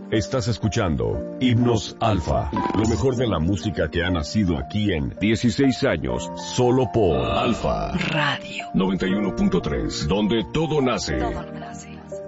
Estás escuchando Himnos Alfa, lo mejor de la música que ha nacido aquí en 16 años, solo por Alfa Radio 91.3, donde todo nace. Todo nace.